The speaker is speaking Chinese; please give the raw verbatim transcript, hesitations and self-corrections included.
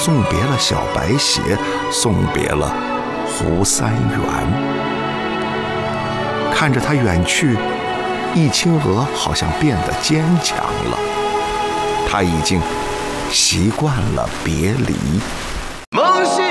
送别了小白鞋，送别了胡三元。看着他远去，易清娥好像变得坚强了，他已经习惯了别离。 梦醒